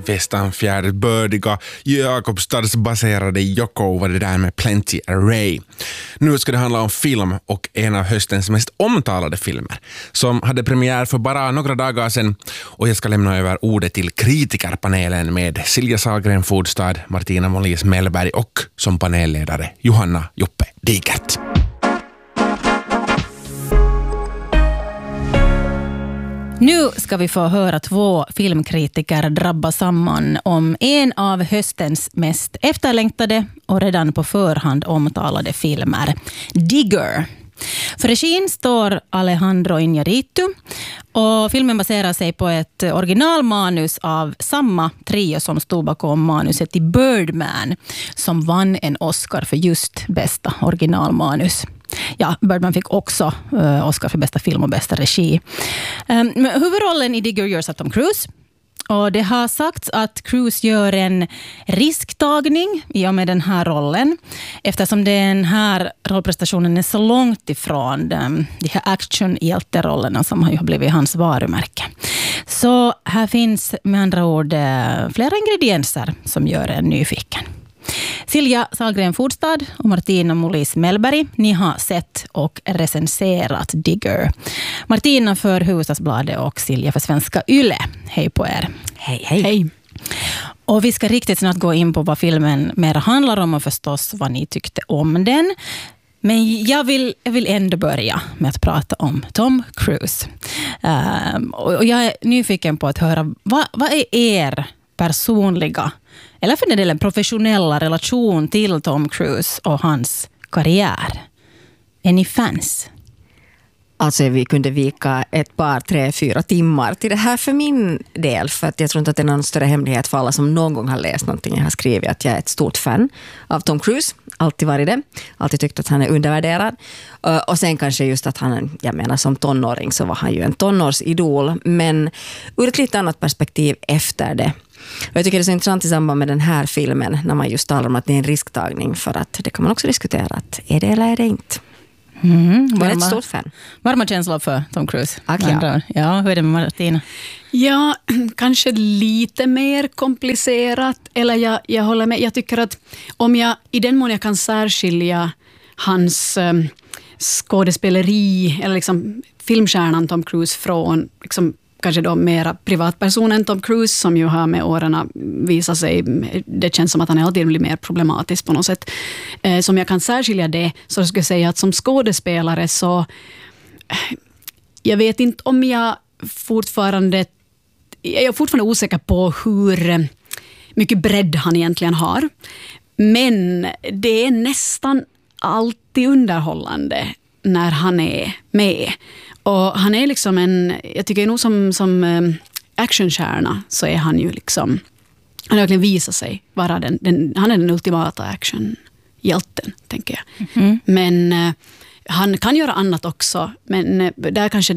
västanfjärdet bördiga Jakobstadsbaserade Yoko var det där med Plenty Array. Nu ska det handla om film och en av höstens mest omtalade filmer som hade premiär för bara några dagar sedan, och jag ska lämna över ordet till kritikerpanelen med Silja Sahlgren Fodstad, Martina Mollis Mellberg och som panelledare Johanna Joppe Dikert. Nu ska vi få höra två filmkritiker drabba samman om en av höstens mest efterlängtade och redan på förhand omtalade filmer, Digger. För regin står Alejandro Iñárritu och filmen baserar sig på ett originalmanus av samma trio som stod bakom manuset i Birdman, som vann en Oscar för just bästa originalmanus. Ja, Birdman fick också Oscar för bästa film och bästa regi. Huvudrollen i Digger görs av Tom Cruise. Och det har sagts att Cruise gör en risktagning i och med den här rollen, eftersom den här rollprestationen är så långt ifrån de här actionhjälterollerna som har blivit hans varumärke. Så här finns med andra ord flera ingredienser som gör en nyfiken. Silja Sahlgren Fodstad och Martina Mollis Mellberg, ni har sett och recenserat Digger. Martina för Hufvudstadsbladet och Silja för Svenska Yle. Hej på er. Hej, hej. Hej. Och vi ska riktigt snart gå in på vad filmen mer handlar om och förstås vad ni tyckte om den. Men jag vill ändå börja med att prata om Tom Cruise. Och jag är nyfiken på att höra, vad är er personliga eller för den delen professionella relation till Tom Cruise och hans karriär? Är ni fans? Alltså vi kunde vika ett par, 3-4 timmar till det här för min del. För att jag tror inte att det är någon större hemlighet för alla som någon gång har läst någonting jag har skrivit, att jag är ett stort fan av Tom Cruise. Alltid varit det. Alltid tyckt att han är undervärderad. Och sen kanske just att han, jag menar som tonåring så var han ju en tonårsidol. Men ur ett lite annat perspektiv efter det. Och jag tycker det är så intressant i samband med den här filmen när man just talar om att det är en risktagning, för att det kan man också diskutera att är det eller är det inte. Jag är ett stort fan. Varma känslor för Tom Cruise. Ja, hur är det med Martina? Ja, kanske lite mer komplicerat. Eller jag håller med. Jag tycker att om jag i den mån jag kan särskilja hans skådespeleri eller liksom filmstjärnan Tom Cruise från liksom kanske då mera privatpersonen Tom Cruise, som ju har med åren visat sig, det känns som att han alltid blir mer problematisk på något sätt. Som jag kan särskilja det, så skulle jag säga att som skådespelare så jag vet inte om jag är fortfarande osäker på hur mycket bredd han egentligen har. Men det är nästan alltid underhållande när han är med. Och han är liksom jag tycker nog som actionstjärna så är han ju liksom, han har verkligen visat sig vara han är den ultimata actionhjälten, tänker jag. Mm. Men han kan göra annat också, men där kanske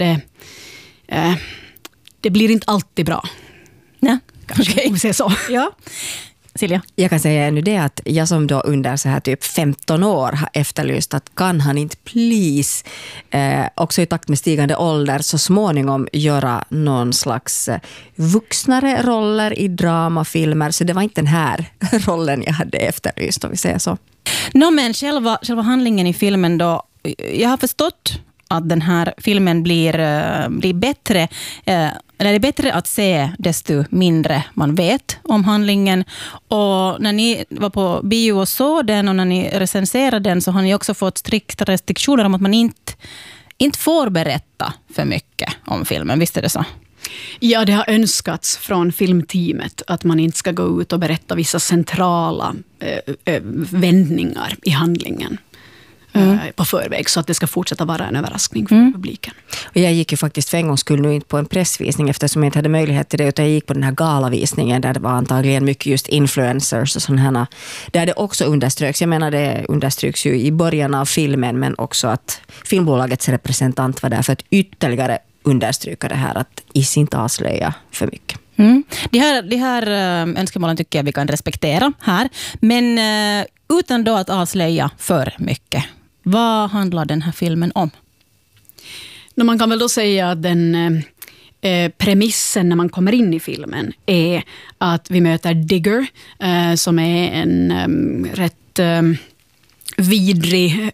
det blir inte alltid bra. Ja, kanske om vi säger så. Ja. Silja? Jag kan säga ännu det att jag som då under så här typ 15 år har efterlyst att kan han inte please också i takt med stigande ålder så småningom göra någon slags vuxnare roller i dramafilmer, så det var inte den här rollen jag hade efterlyst, om vi säger så. Men själva handlingen i filmen då, jag har förstått att den här filmen blir bättre, eller det är bättre att se desto mindre man vet om handlingen. Och när ni var på bio och såg den och när ni recenserade den så har ni också fått strikta restriktioner om att man inte får berätta för mycket om filmen. Visst är det så? Ja, det har önskats från filmteamet att man inte ska gå ut och berätta vissa centrala vändningar i handlingen. På förväg, så att det ska fortsätta vara en överraskning för publiken. Och jag gick ju faktiskt för en gångs skull nu inte på en pressvisning eftersom jag inte hade möjlighet till det, utan jag gick på den här galavisningen där det var antagligen mycket just influencers och sådana här, där det också underströks. Jag menar det understryks ju i början av filmen, men också att filmbolagets representant var där för att ytterligare understryka det här att inte avslöja för mycket. De här önskemålen tycker jag vi kan respektera här, men utan då att avslöja för mycket. Vad handlar den här filmen om? Man kan väl då säga att den premissen när man kommer in i filmen är att vi möter Digger som är en rätt vidrig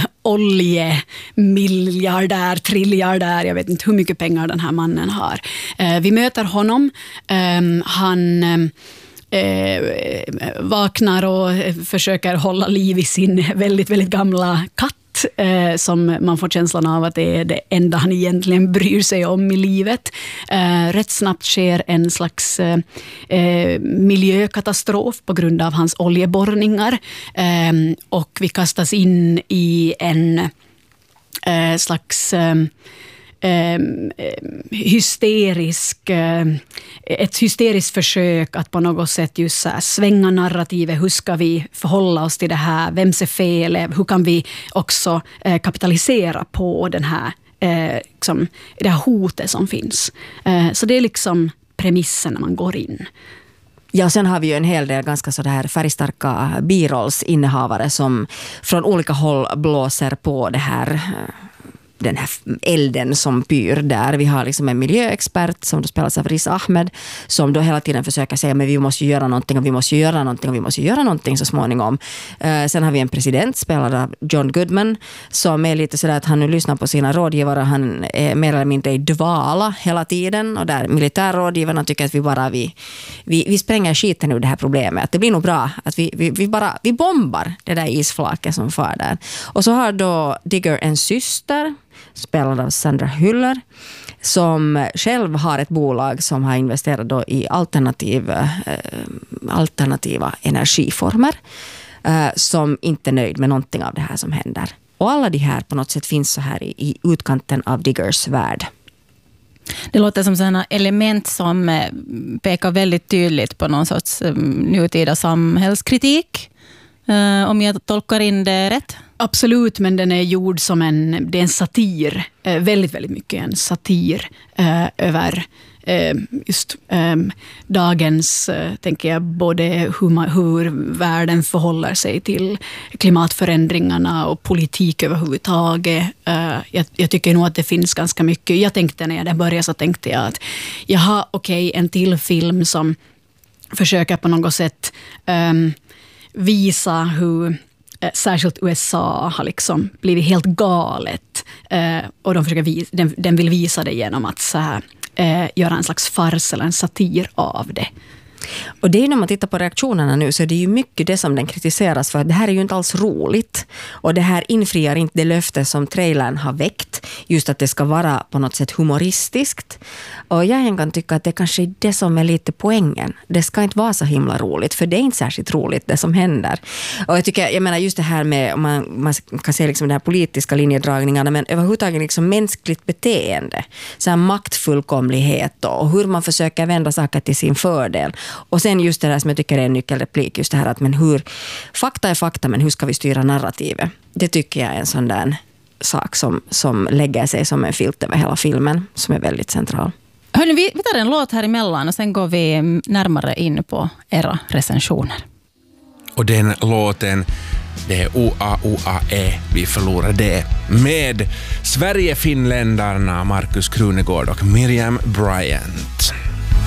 oljemiljardär, triljardär, jag vet inte hur mycket pengar den här mannen har. Vi möter honom, han vaknar och försöker hålla liv i sin väldigt, väldigt gamla katt som man får känslan av att det är det enda han egentligen bryr sig om i livet. Rätt snabbt sker en slags miljökatastrof på grund av hans oljeborrningar och vi kastas in i en slags ett hysteriskt försök att på något sätt just så här svänga narrativet. Hur ska vi förhålla oss till det här? Vems är fel? Hur kan vi också kapitalisera på den här, liksom, det här hotet som finns? Så det är liksom premissen när man går in. Ja, sen har vi ju en hel del ganska så där färgstarka birollsinnehavare som från olika håll blåser på det här, den här elden som pyr där. Vi har liksom en miljöexpert som då spelas av Riz Ahmed som då hela tiden försöker säga men vi måste göra någonting och vi måste göra någonting och vi måste göra någonting så småningom. Sen har vi en president spelad av John Goodman som är lite sådär att han nu lyssnar på sina rådgivare. Han är mer eller mindre i dvala hela tiden och där militärrådgivarna tycker att vi spränger skiten ur det här problemet. Det blir nog bra att vi bombar det där isflaket som far där. Och så har då Digger en syster spelad av Sandra Hüller som själv har ett bolag som har investerat då i alternativa energiformer som inte är nöjd med någonting av det här som händer. Och alla de här på något sätt finns så här i utkanten av Diggers värld. Det låter som sådana element som pekar väldigt tydligt på någon sorts nutida samhällskritik. Om jag tolkar in det rätt? Absolut, men den är gjord som det är en satir. Väldigt, väldigt mycket en satir över just dagens, tänker jag, både hur världen förhåller sig till klimatförändringarna och politik överhuvudtaget. Jag tycker nog att det finns ganska mycket. Jag tänkte när jag började så tänkte jag att jaha, okej, en till film som försöker på något sätt visa hur särskilt USA har liksom blivit helt galet och den vill visa det genom att så här, göra en slags fars eller en satir av det. Och det är när man tittar på reaktionerna nu så är det ju mycket det som den kritiseras för. Det här är ju inte alls roligt. Och det här infriar inte det löfte som trailern har väckt. Just att det ska vara på något sätt humoristiskt. Och jag kan tycka att det kanske är det som är lite poängen. Det ska inte vara så himla roligt. För det är inte särskilt roligt det som händer. Och jag menar just det här med, man kan se liksom de här politiska linjedragningarna. Men överhuvudtaget liksom mänskligt beteende. Så här maktfullkomlighet och hur man försöker vända saker till sin fördel. Och sen just det där som jag tycker är en nyckelreplik, just det här att men fakta är fakta, men hur ska vi styra narrativet? Det tycker jag är en sån där sak som lägger sig som en filt över hela filmen, som är väldigt central. Hörrni, vi tar en låt här emellan och sen går vi närmare in på era recensioner. Och den låten, det är OAOAE, vi förlorar det, med Sverige-finländarna Markus Krunegård och Miriam Bryant.